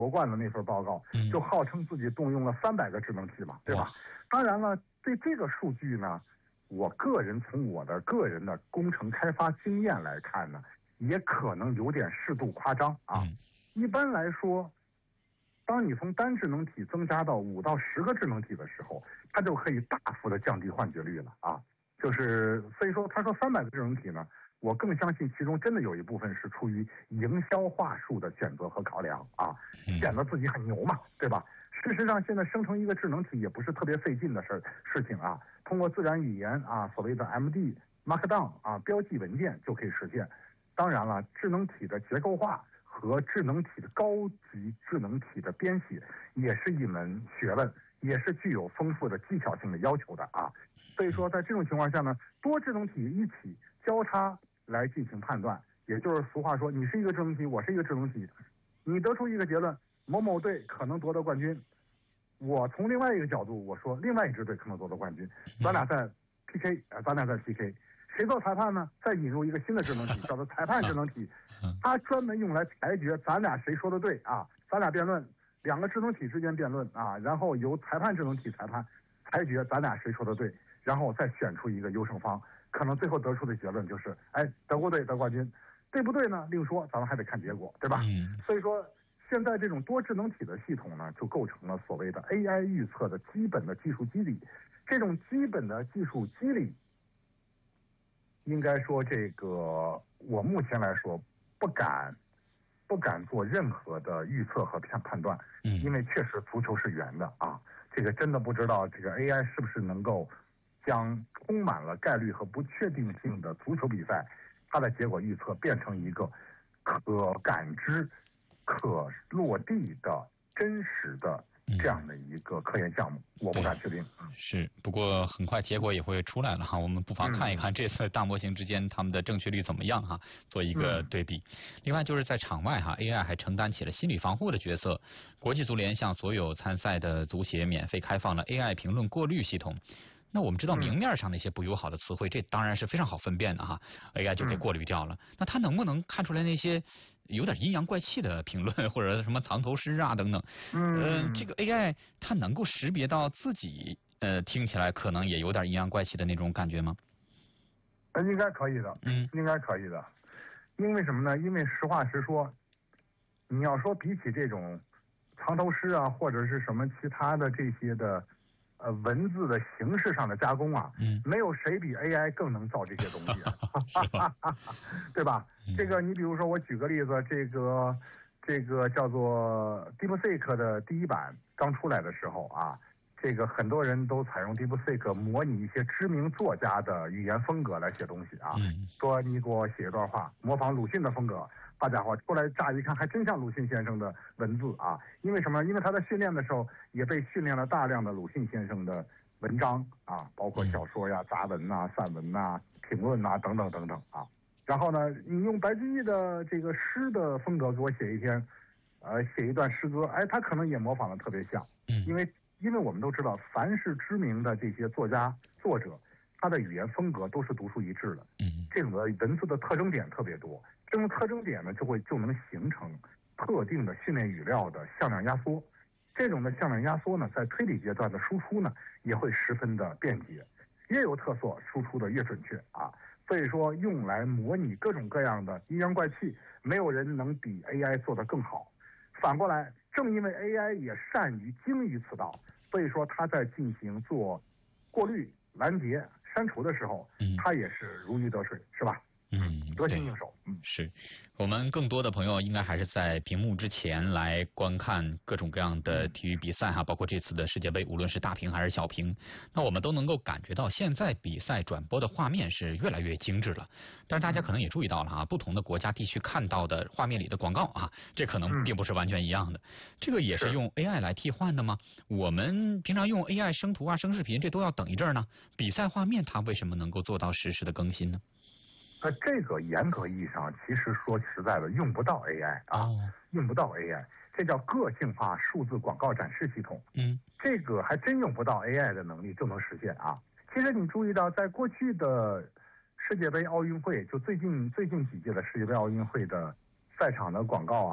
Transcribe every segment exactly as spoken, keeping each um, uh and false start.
夺冠的那份报告，就号称自己动用了三百个智能体嘛，对吧？当然了，对这个数据呢，我个人从我的个人的工程开发经验来看呢，也可能有点适度夸张啊。一般来说，当你从单智能体增加到五到十个智能体的时候，它就可以大幅的降低换血率了啊。就是所以说，他说三百个智能体呢，我更相信其中真的有一部分是出于营销话术的选择和考量啊，显得自己很牛嘛，对吧？事实上，现在生成一个智能体也不是特别费劲的事事情啊，通过自然语言啊，所谓的 M D、Markdown 啊标记文件就可以实现。当然了，智能体的结构化和智能体的高级智能体的编写也是一门学问，也是具有丰富的技巧性的要求的啊。所以说，在这种情况下呢，多智能体一起交叉来进行判断，也就是俗话说，你是一个智能体，我是一个智能体，你得出一个结论，某某队可能夺得冠军，我从另外一个角度我说另外一支队可能夺得冠军，咱俩在 P K， 呃，咱俩在 P K， 谁做裁判呢？再引入一个新的智能体，叫做裁判智能体，它专门用来裁决咱俩谁说的对啊，咱俩辩论，两个智能体之间辩论啊，然后由裁判智能体裁判裁决咱俩谁说的对，然后再选出一个优胜方，可能最后得出的结论就是，哎，德国队得冠军，对不对呢？另说，咱们还得看结果，对吧？嗯。所以说，现在这种多智能体的系统呢，就构成了所谓的 A I 预测的基本的技术机理。这种基本的技术机理，应该说这个我目前来说不敢不敢做任何的预测和判判断，因为确实足球是圆的啊，这个真的不知道这个 A I 是不是能够将充满了概率和不确定性的足球比赛，它的结果预测变成一个可感知、可落地的真实的这样的一个科研项目，我不敢确定。 是，不过很快结果也会出来了哈，我们不妨看一看这次大模型之间他们的正确率怎么样哈，做一个对比。另外就是在场外哈 ，A I 还承担起了心理防护的角色。国际足联向所有参赛的足协免费开放了 A I 评论过滤系统。那我们知道明面上那些不友好的词汇，这当然是非常好分辨的哈 ，A I 就给过滤掉了。那它能不能看出来那些有点阴阳怪气的评论，或者什么藏头诗啊等等？嗯、呃，这个 A I 它能够识别到自己呃听起来可能也有点阴阳怪气的那种感觉吗？ 呃，应该可以的，嗯，应该可以的。因为什么呢？因为实话实说，你要说比起这种藏头诗啊，或者是什么其他的这些的。呃，文字的形式上的加工啊，嗯，没有谁比 A I 更能造这些东西，对吧？嗯、这个你比如说，我举个例子，这个这个叫做 DeepSeek 的第一版刚出来的时候啊，这个很多人都采用 DeepSeek 模拟一些知名作家的语言风格来写东西啊，嗯、说你给我写一段话，模仿鲁迅的风格。大家伙出来乍一看还真像鲁迅先生的文字啊，因为什么？因为他在训练的时候也被训练了大量的鲁迅先生的文章啊，包括小说呀、杂文呐、散文呐、评论呐等等等等啊。然后呢，你用白居易的这个诗的风格给我写一篇，呃，写一段诗歌，哎，他可能也模仿的特别像，因为因为我们都知道，凡是知名的这些作家作者，他的语言风格都是独树一帜的，这种的文字的特征点特别多。这种特征点呢，就会就能形成特定的训练语料的向量压缩。这种的向量压缩呢，在推理阶段的输出呢，也会十分的便捷，越有特色，输出的越准确啊。所以说，用来模拟各种各样的阴阳怪气，没有人能比 A I 做得更好。反过来，正因为 A I 也善于精于此道，所以说它在进行做过滤、拦截、删除的时候，它也是如鱼得水，是吧？嗯，得心应手。嗯， 是我们更多的朋友应该还是在屏幕之前来观看各种各样的体育比赛哈，包括这次的世界杯，无论是大屏还是小屏，那我们都能够感觉到现在比赛转播的画面是越来越精致了。但是大家可能也注意到了啊，不同的国家地区看到的画面里的广告啊，这可能并不是完全一样的。这个也是用 A I 来替换的吗？我们平常用 A I 生图啊、生视频，这都要等一阵呢。比赛画面它为什么能够做到实时的更新呢？ 呃，这个严格意义上，其实说实在的，用不到 A I 啊，哦、用不到 A I， 这叫个性化数字广告展示系统。嗯，这个还真用不到 A I 的能力就能实现啊。其实你注意到，在过去的世界杯、奥运会，就最近最近几届的世界杯、奥运会的赛场的广告啊，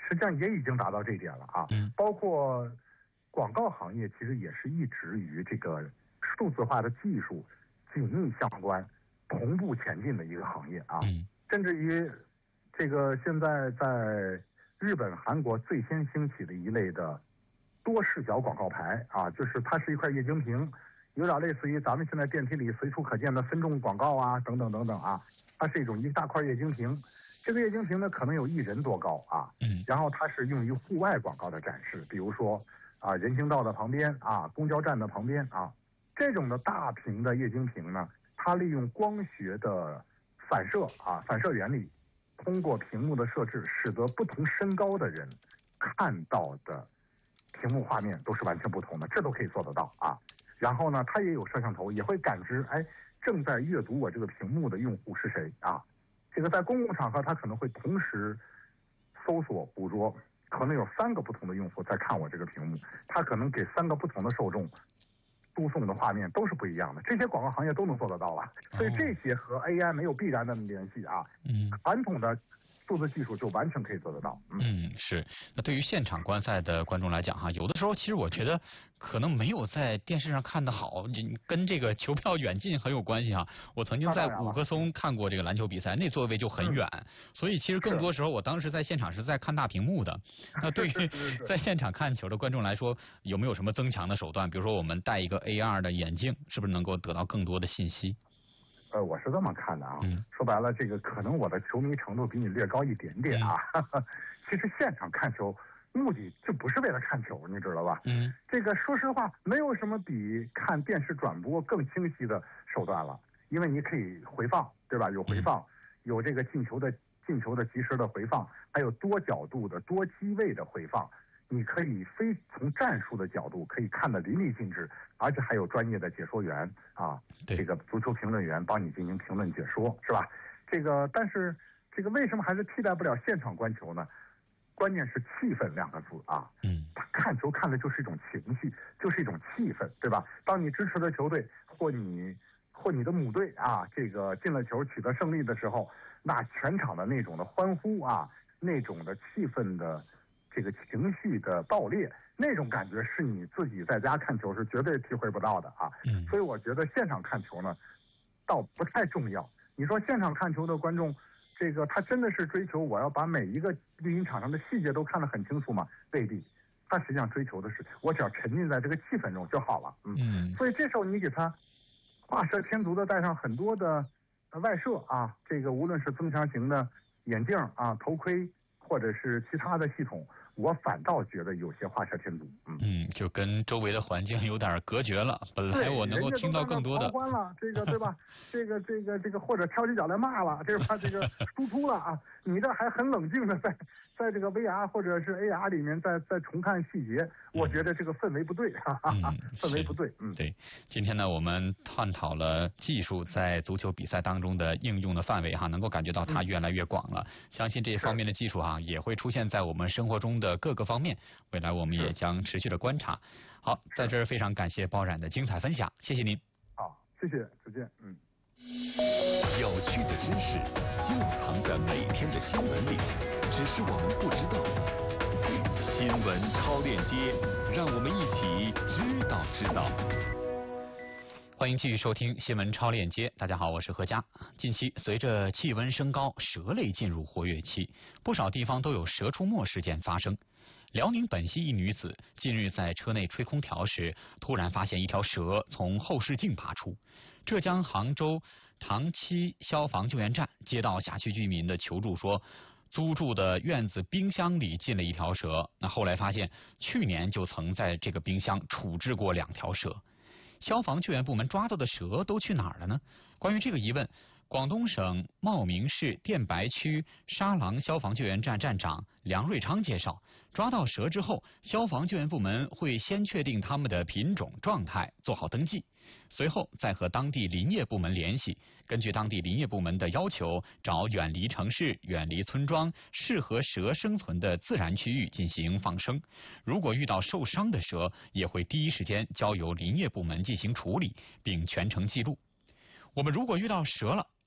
实际上也已经达到这一点了啊。 嗯， 包括广告行业，其实也是一直与这个数字化的技术紧密相关、同步前进的一个行业啊。 嗯， 甚至于这个现在在日本、韩国最先兴起的一类的多视角广告牌啊，就是它是一块液晶屏，有点类似于咱们现在电梯里随处可见的分众广告啊，等等等等啊。它是一种一大块液晶屏，这个液晶屏呢可能有一人多高啊。 嗯， 然后它是用于户外广告的展示，比如说啊人行道的旁边啊，公交站的旁边啊，这种的大屏的液晶屏呢，它利用光学的反射啊反射原理，通过屏幕的设置，使得不同身高的人看到的屏幕画面都是完全不同的，这都可以做得到啊。然后呢，它也有摄像头，也会感知，哎，正在阅读我这个屏幕的用户是谁啊？这个在公共场合，它可能会同时搜索捕捉，可能有三个不同的用户在看我这个屏幕，它可能给三个不同的受众输送的画面都是不一样的，这些广告行业都能做得到了。所以这些和 A I 没有必然的联系啊。 嗯， 传统的数字技术就完全可以做得到。 嗯, 嗯，是。那对于现场观赛的观众来讲哈，有的时候其实我觉得可能没有在电视上看的好，跟这个球票远近很有关系哈。我曾经在五棵松看过这个篮球比赛，那座位就很远，嗯、所以其实更多时候我当时在现场是在看大屏幕的。那对于在现场看球的观众来说，有没有什么增强的手段？比如说我们戴一个 A R 的眼镜，是不是能够得到更多的信息？ 呃，我是这么看的啊， 嗯、 说白了，这个可能我的球迷程度比你略高一点点啊。嗯、其实现场看球目的就不是为了看球，你知道吧？ 嗯， 这个说实话，没有什么比看电视转播更清晰的手段了，因为你可以回放，对吧？有回放，嗯、有这个进球的进球的及时的回放，还有多角度的多机位的回放。你可以非从战术的角度可以看得淋漓尽致，而且还有专业的解说员啊，这个足球评论员帮你进行评论解说，是吧？这个但是这个为什么还是替代不了现场观球呢？关键是气氛两个字啊， 嗯， 看球看的就是一种情绪，就是一种气氛，对吧？当你支持的球队或你或你的母队啊，这个进了球取得胜利的时候，那全场的那种的欢呼啊，那种的气氛的。这个情绪的爆裂，那种感觉是你自己在家看球是绝对体会不到的啊。 嗯， 所以我觉得现场看球呢，倒不太重要。你说现场看球的观众，这个他真的是追求我要把每一个绿茵场上的细节都看得很清楚吗？未必。他实际上追求的是，我只要沉浸在这个气氛中就好了。嗯。 嗯， 所以这时候你给他画蛇添足的带上很多的外设啊，这个无论是增强型的眼镜啊、头盔，或者是其他的系统。我反倒觉得有些画蛇添足，嗯嗯，就跟周围的环境有点隔绝了。本来我能够听到更多的， 狂欢了，这个对吧？这个这个这个或者跳起脚来骂了，对吧？这个输出了啊，你这还很冷静的在在这个 V R 或者是 A R 里面再再重看细节，我觉得这个氛围不对，哈哈哈，氛围不对，嗯， 对。今天呢，我们探讨了技术在足球比赛当中的应用的范围哈，能够感觉到它越来越广了。嗯、相信这方面的技术哈，也会出现在我们生活中的各个方面。未来我们也将持续的观察。好，在这儿非常感谢包冉的精彩分享，谢谢您。 好，谢谢，再见。嗯。 有趣的知识就藏在每天的新闻里，只是我们不知道。新闻超链接，让我们一起知道知道。 欢迎继续收听新闻超链接。大家好，我是何佳。近期随着气温升高，蛇类进入活跃期，不少地方都有蛇出没事件发生。辽宁本溪一女子近日在车内吹空调时，突然发现一条蛇从后视镜爬出。浙江杭州塘溪消防救援站接到辖区居民的求助说，租住的院子冰箱里进了一条蛇。那后来发现，去年就曾在这个冰箱处置过两条蛇。消防救援部门抓到的蛇都去哪儿了呢？关于这个疑问，广东省茂名市电白区沙廊消防救援站站长梁瑞昌介绍，抓到蛇之后，消防救援部门会先确定它们的品种状态，做好登记，随后再和当地林业部门联系，根据当地林业部门的要求，找远离城市、远离村庄、适合蛇生存的自然区域进行放生。如果遇到受伤的蛇，也会第一时间交由林业部门进行处理，并全程记录。我们如果遇到蛇了，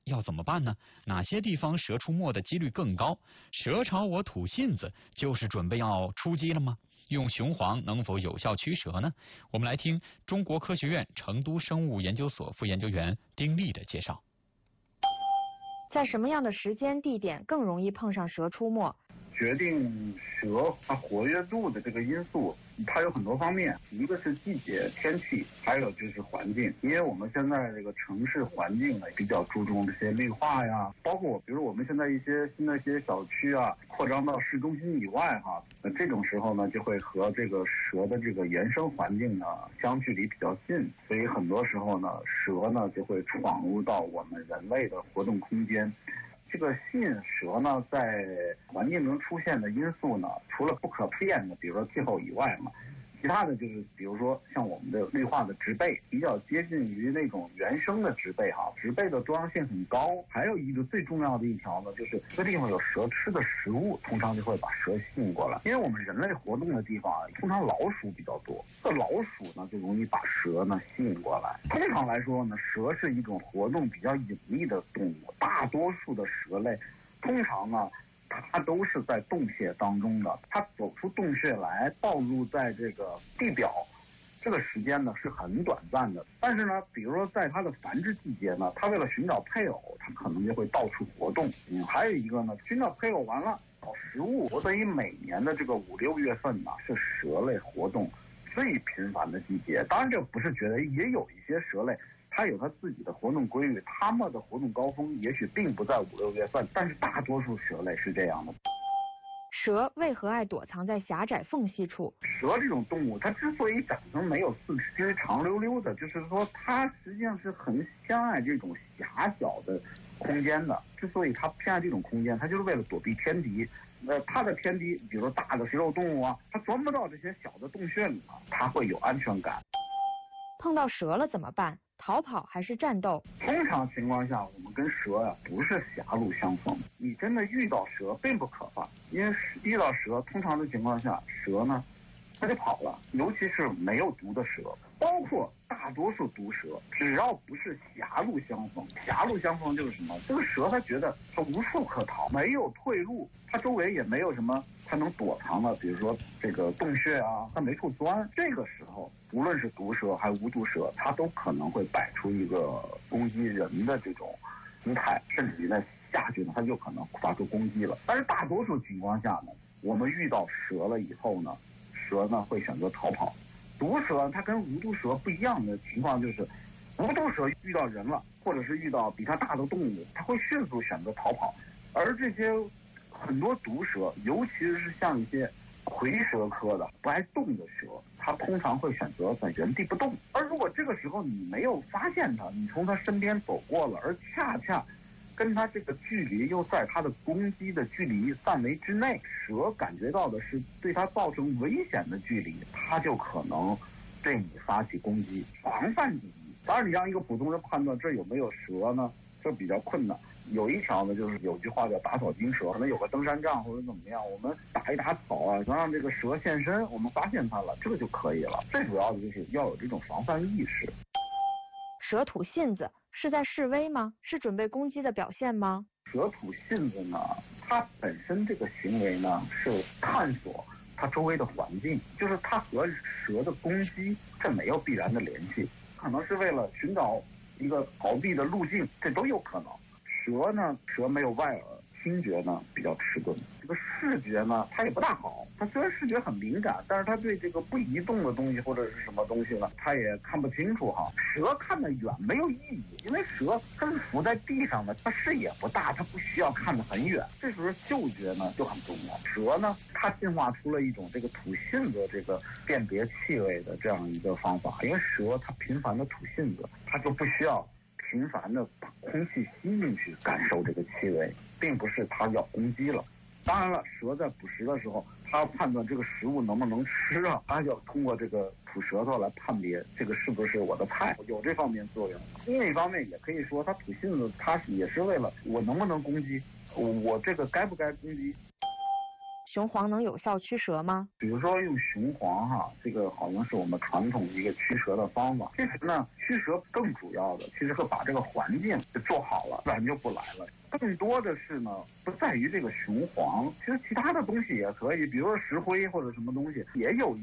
要怎么办呢？哪些地方蛇出没的几率更高？蛇朝我吐信子，就是准备要出击了吗？用雄黄能否有效驱蛇呢？我们来听中国科学院成都生物研究所副研究员丁丽的介绍。 在什么样的时间地点更容易碰上蛇出没？ 决定蛇它活跃度的这个因素，它有很多方面，一个是季节、天气，还有就是环境。因为我们现在这个城市环境呢，比较注重这些绿化呀，包括比如我们现在一些新的一些小区啊，扩张到市中心以外哈，那这种时候呢，就会和这个蛇的这个原生环境呢相距离比较近，所以很多时候呢，蛇呢就会闯入到我们人类的活动空间。这个吸引蛇呢，在环境中出现的因素呢，除了不可变的，比如说气候以外嘛，其他的就是比如说像我们的绿化的植被，比较接近于那种原生的植被哈，植被的多样性很高。还有一个最重要的一条呢，就是这个地方有蛇吃的食物，通常就会把蛇吸引过来。因为我们人类活动的地方啊，通常老鼠比较多，这老鼠呢就容易把蛇呢吸引过来。通常来说呢，蛇是一种活动比较隐秘的动物，大多数的蛇类通常呢它都是在洞穴当中的，它走出洞穴来暴露在这个地表，这个时间呢是很短暂的。但是呢，比如说在它的繁殖季节呢，它为了寻找配偶，它可能就会到处活动。嗯，还有一个呢，寻找配偶完了找食物，所以每年的这个五六月份呢是蛇类活动最频繁的季节。当然这不是觉得，也有一些蛇类它有它自己的活动规律，它们的活动高峰也许并不在五六月份，但是大多数蛇类是这样的。 蛇为何爱躲藏在狭窄缝隙处？ 蛇这种动物，它之所以长成没有四肢长溜溜的，就是说它实际上是很相爱这种狭小的空间的。之所以它偏爱这种空间，它就是为了躲避天敌。呃，它的天敌，比如说大的食肉动物啊，它钻不到这些小的洞穴里啊，它会有安全感。 碰到蛇了怎么办？逃跑还是战斗？ 通常情况下，我们跟蛇呀、啊、不是狭路相逢。你真的遇到蛇并不可怕，因为遇到蛇，通常的情况下，蛇呢它就跑了，尤其是没有毒的蛇，包括大多数毒蛇，只要不是狭路相逢，狭路相逢就是什么？这个蛇它觉得它无处可逃，没有退路，它周围也没有什么它能躲藏的，比如说这个洞穴啊，它没处钻。这个时候，无论是毒蛇还是无毒蛇，它都可能会摆出一个攻击人的这种姿态，甚至于呢下去呢，它就可能发出攻击了。但是大多数情况下呢，我们遇到蛇了以后呢，蛇呢会选择逃跑。毒蛇它跟无毒蛇不一样的情况就是，无毒蛇遇到人了，或者是遇到比它大的动物，它会迅速选择逃跑。而这些很多毒蛇，尤其是像一些蝰蛇科的不爱动的蛇，它通常会选择在原地不动。而如果这个时候你没有发现它，你从它身边走过了，而恰恰跟它这个距离又在它的攻击的距离范围之内，蛇感觉到的是对它造成危险的距离，它就可能对你发起攻击。防范第一，当然你让一个普通人判断这有没有蛇呢，这比较困难。有一条呢，就是有句话叫打草惊蛇，可能有个登山杖或者怎么样，我们打一打草啊，能让这个蛇现身，我们发现它了，这个就可以了。最主要的就是要有这种防范意识。 蛇吐信子是在示威吗？是准备攻击的表现吗？ 蛇吐信子呢，它本身这个行为呢是探索它周围的环境，就是它和蛇的攻击这没有必然的联系，可能是为了寻找一个逃避的路径，这都有可能。蛇呢，蛇没有外耳，听觉呢比较迟钝，这个视觉呢它也不大好。它虽然视觉很敏感，但是它对这个不移动的东西或者是什么东西呢，它也看不清楚哈。蛇看得远没有意义，因为蛇它是浮在地上的，它视野不大，它不需要看得很远。这时候嗅觉呢就很重要。蛇呢，它进化出了一种这个吐信子这个辨别气味的这样一个方法，因为蛇它频繁的吐信子，它就不需要频繁的把空气吸进去感受这个气味，并不是它要攻击了。当然了，蛇在捕食的时候，它要判断这个食物能不能吃啊，它要通过这个吐舌头来判别这个是不是我的菜，有这方面作用。另一方面也可以说，它吐信子，它也是为了我能不能攻击，我我这个该不该攻击。 雄黄能有效驱蛇吗？ 比如说用雄黄哈，这个好像是我们传统的一个驱蛇的方法。其实呢，驱蛇更主要的，其实是把这个环境做好了，自然就不来了。更多的是呢，不在于这个雄黄，其实其他的东西也可以，比如说石灰或者什么东西也有。